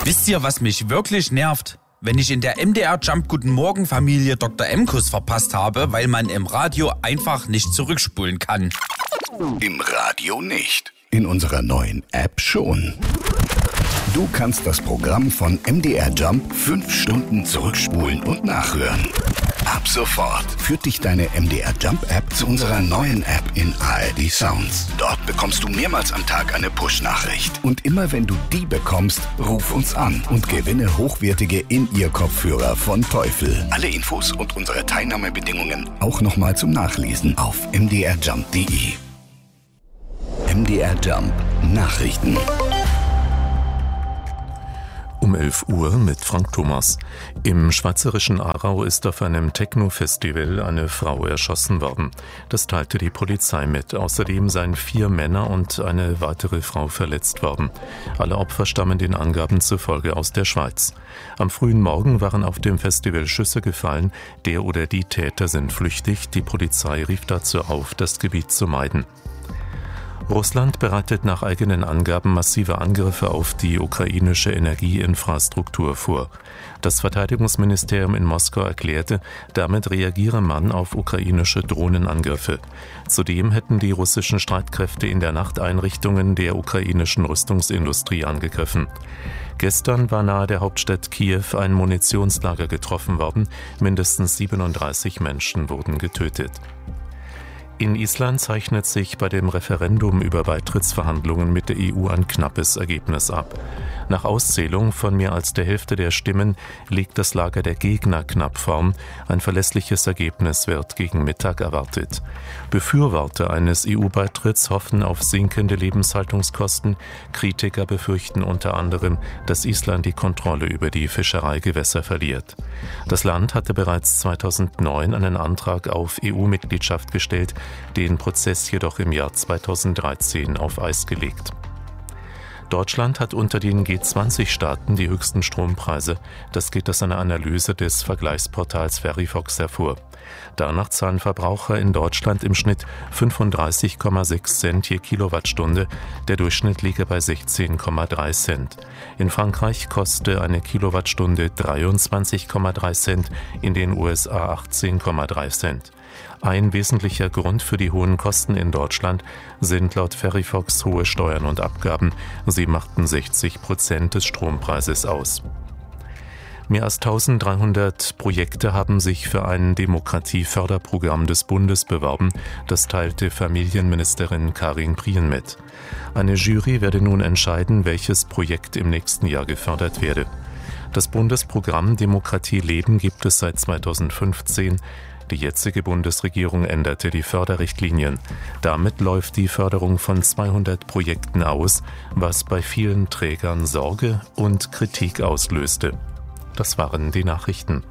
Wisst ihr, was mich wirklich nervt? Wenn ich in der MDR Jump Guten Morgen Familie Dr. M-Kuss verpasst habe, weil man im Radio einfach nicht zurückspulen kann. Im Radio nicht. In unserer neuen App schon. Du kannst das Programm von MDR Jump 5 Stunden zurückspulen und nachhören. Ab sofort führt dich deine MDR Jump App zu unserer neuen App in ARD Sounds. Dort bekommst du mehrmals am Tag eine Push-Nachricht. Und immer wenn du die bekommst, ruf uns an und gewinne hochwertige In-Ear-Kopfhörer von Teufel. Alle Infos und unsere Teilnahmebedingungen auch nochmal zum Nachlesen auf mdrjump.de. MDR Jump Nachrichten. Um 11 Uhr mit Frank Thomas. Im schweizerischen Aarau ist auf einem Techno-Festival eine Frau erschossen worden. Das teilte die Polizei mit. Außerdem seien 4 Männer und eine weitere Frau verletzt worden. Alle Opfer stammen den Angaben zufolge aus der Schweiz. Am frühen Morgen waren auf dem Festival Schüsse gefallen. Der oder die Täter sind flüchtig. Die Polizei rief dazu auf, das Gebiet zu meiden. Russland bereitet nach eigenen Angaben massive Angriffe auf die ukrainische Energieinfrastruktur vor. Das Verteidigungsministerium in Moskau erklärte, damit reagiere man auf ukrainische Drohnenangriffe. Zudem hätten die russischen Streitkräfte in der Nacht Einrichtungen der ukrainischen Rüstungsindustrie angegriffen. Gestern war nahe der Hauptstadt Kiew ein Munitionslager getroffen worden. Mindestens 37 Menschen wurden getötet. In Island zeichnet sich bei dem Referendum über Beitrittsverhandlungen mit der EU ein knappes Ergebnis ab. Nach Auszählung von mehr als der Hälfte der Stimmen liegt das Lager der Gegner knapp vorn. Ein verlässliches Ergebnis wird gegen Mittag erwartet. Befürworter eines EU-Beitritts hoffen auf sinkende Lebenshaltungskosten. Kritiker befürchten unter anderem, dass Island die Kontrolle über die Fischereigewässer verliert. Das Land hatte bereits 2009 einen Antrag auf EU-Mitgliedschaft gestellt, den Prozess jedoch im Jahr 2013 auf Eis gelegt. Deutschland hat unter den G20-Staaten die höchsten Strompreise. Das geht aus einer Analyse des Vergleichsportals Verivox hervor. Danach zahlen Verbraucher in Deutschland im Schnitt 35,6 Cent je Kilowattstunde. Der Durchschnitt liege bei 16,3 Cent. In Frankreich koste eine Kilowattstunde 23,3 Cent, in den USA 18,3 Cent. Ein wesentlicher Grund für die hohen Kosten in Deutschland sind laut Verivox hohe Steuern und Abgaben. Sie machten 60% des Strompreises aus. Mehr als 1300 Projekte haben sich für ein Demokratieförderprogramm des Bundes beworben. Das teilte Familienministerin Karin Prien mit. Eine Jury werde nun entscheiden, welches Projekt im nächsten Jahr gefördert werde. Das Bundesprogramm Demokratie leben gibt es seit 2015. Die jetzige Bundesregierung änderte die Förderrichtlinien. Damit läuft die Förderung von 200 Projekten aus, was bei vielen Trägern Sorge und Kritik auslöste. Das waren die Nachrichten.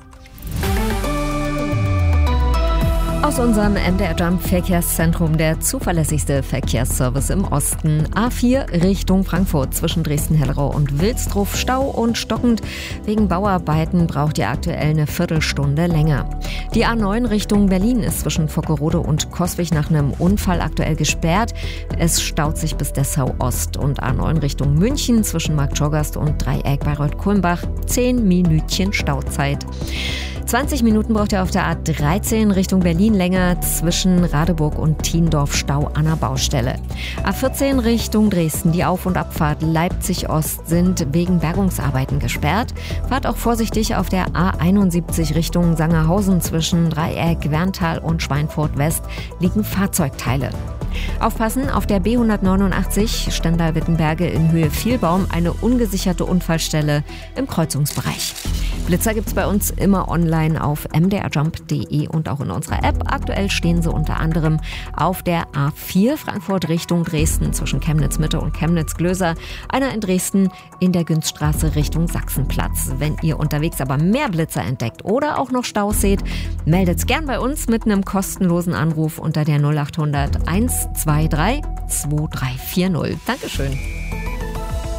Aus unserem MDR Jump Verkehrszentrum der zuverlässigste Verkehrsservice im Osten. A4 Richtung Frankfurt zwischen Dresden-Hellerau und Wilsdruff. Stau und stockend. Wegen Bauarbeiten braucht ihr aktuell eine Viertelstunde länger. Die A9 Richtung Berlin ist zwischen Vockerode und Coswig nach einem Unfall aktuell gesperrt. Es staut sich bis Dessau Ost. Und A9 Richtung München zwischen Marktschorgast und Dreieck Bayreuth-Kulmbach. 10 Minütchen Stauzeit. 20 Minuten braucht ihr auf der A13 Richtung Berlin länger zwischen Radeburg und Thiendorf Stau an der Baustelle. A14 Richtung Dresden, die Auf- und Abfahrt Leipzig-Ost sind wegen Bergungsarbeiten gesperrt. Fahrt auch vorsichtig auf der A71 Richtung Sangerhausen zwischen Dreieck, Werntal und Schweinfurt West liegen Fahrzeugteile. Aufpassen, auf der B189 Stendal-Wittenberge in Höhe Vielbaum eine ungesicherte Unfallstelle im Kreuzungsbereich. Blitzer gibt's bei uns immer online auf mdrjump.de und auch in unserer App. Aktuell stehen sie unter anderem auf der A4 Frankfurt Richtung Dresden zwischen Chemnitz-Mitte und Chemnitz-Glöser. Einer in Dresden in der Günststraße Richtung Sachsenplatz. Wenn ihr unterwegs aber mehr Blitzer entdeckt oder auch noch Staus seht, meldet's gern bei uns mit einem kostenlosen Anruf unter der 0800 123 2340. Dankeschön.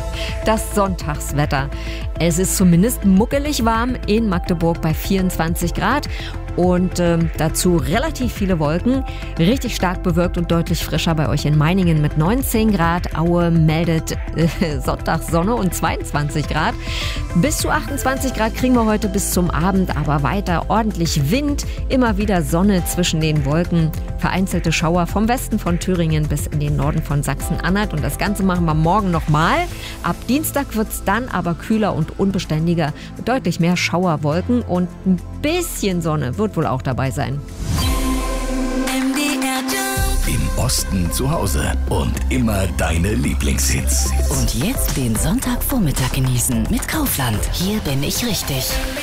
Das Sonntagswetter. Es ist zumindest muckelig warm in Magdeburg bei 24 Grad. Und dazu relativ viele Wolken, richtig stark bewölkt und deutlich frischer bei euch in Meiningen mit 19 Grad. Aue meldet Sonntagssonne und 22 Grad. Bis zu 28 Grad kriegen wir heute bis zum Abend, aber weiter ordentlich Wind, immer wieder Sonne zwischen den Wolken. Vereinzelte Schauer vom Westen von Thüringen bis in den Norden von Sachsen-Anhalt. Und das Ganze machen wir morgen nochmal. Ab Dienstag wird es dann aber kühler und unbeständiger. Deutlich mehr Schauerwolken und ein bisschen Sonne wird wohl auch dabei sein. Im Osten zu Hause und immer deine Lieblingshits. Und jetzt den Sonntagvormittag genießen mit Kaufland. Hier bin ich richtig.